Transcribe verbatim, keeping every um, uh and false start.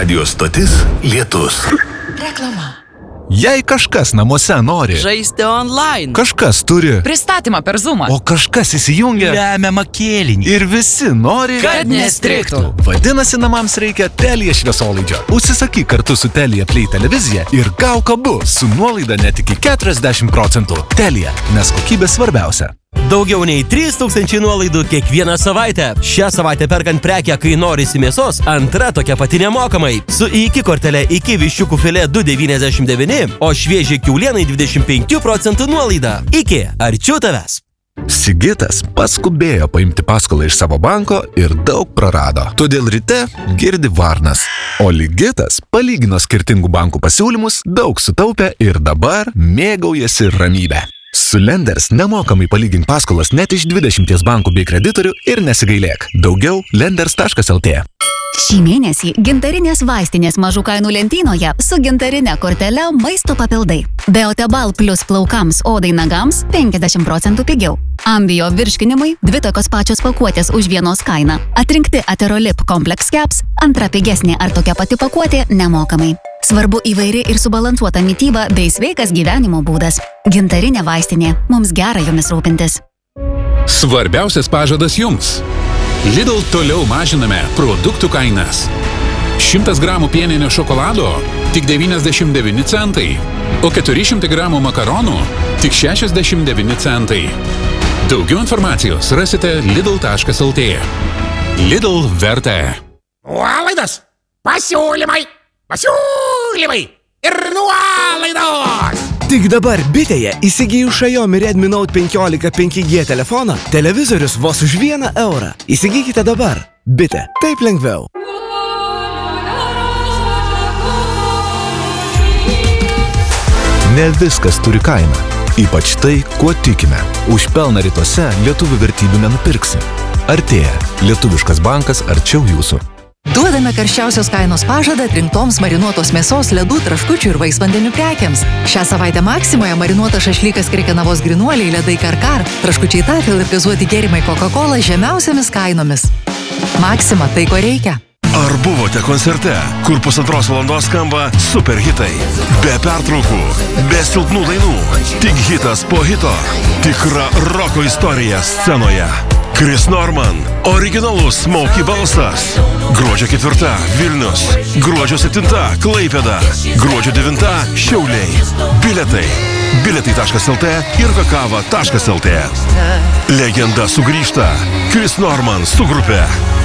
Radijo stotis Lietus. Reklama. Jei kažkas namuose nori Žaisti online. Kažkas turi Pristatymą per Zoomą. O kažkas įsijungia Lemiamą kėlinį. Ir visi nori Kad nestrigtų. Vadinasi, namams reikia Telia šviesolaidžio. Užsisakyk kartu su Telia Play televizija ir gauk abu su nuolaida net iki keturiasdešimt procentų. Telia, nes kokybė svarbiausia. Daugiau nei trys tūkstančiai nuolaidų kiekvieną savaitę. Šią savaitę perkant prekę, kai norisi mėsos, antra tokia pati nemokamai. Su iki kortelė iki viščiukų filė du devyniasdešimt devyni, o šviežiai kiaulienai dvidešimt penkių procentų nuolaida. Iki, arčiau tavęs. Sigitas paskubėjo paimti paskolą iš savo banko ir daug prarado. Todėl ryte girdi varnas. O Ligitas palygino skirtingų bankų pasiūlymus, daug sutaupė ir dabar mėgaujasi ramybę. Su Lenders nemokamai palygink paskolas net iš dvidešimties bankų bei kreditorių ir nesigailėk. Daugiau lenders taškas lt. Šį mėnesį gintarinės vaistinės mažų kainų lentynoje su gintarine kortele maisto papildai. Beotebal plus plaukams, odai, nagams penkiasdešimt procentų pigiau. Ambio virškinimui dvi tokios pačios pakuotės už vienos kainą. Atrinkti Aterolip Complex Caps, antra pigesnė ar tokia pati pakuotė nemokamai. Svarbu įvairi ir subalansuota mityba bei sveikas gyvenimo būdas. Gintarinė vaistinė. Mums gera jomis rūpintis. Svarbiausias pažadas jums. Lidl toliau mažiname produktų kainas. šimtas gramų pieninio šokolado tik devyniasdešimt devyni centai, o keturi šimtai gramų makaronų tik šešiasdešimt devyni centai. Daugiau informacijos rasite lidl taškas lt. Lidl verta. Nuolaidos, pasiūlymai, pasiūlymai ir nuolaidos. Tik dabar Bitėje įsigijus Xiaomi Redmi Note penkiolika penki G telefoną, televizorius vos už vieną eurą. Įsigykite dabar. Bitė. Taip lengviau. Ne viskas turi kainą. Ypač tai, kuo tikime. Už pelną rytuose lietuvių vertybių nenupirksi. Artėja. Lietuviškas bankas arčiau jūsų. Duodame karščiausios kainos pažadą atrinktoms marinuotos mėsos, ledų, traškučių ir vaisvandenių prekiams. Šią savaitę Maksimoje marinuotas šašlykas Krekenavos grinuoliai, ledai Karkar, traškučiai Tafel ir gazuoti gėrimai Coca-Cola žemiausiamis kainomis. Maksima, tai ko reikia. Ar buvote koncerte, kur pusantros valandos skamba super hitai? Be pertraukų, be silpnų dainų, tik hitas po hito. Tikra roko istorija scenoje. Chris Norman, originalus Smokey balsas. Gruodžio ketvirta Vilnius, gruodžio septinta Klaipėda, gruodžio devinta Šiauliai. Biletai. biletai taškas lt ir kakava taškas lt. Legenda sugrįžta. Chris Norman su grupe.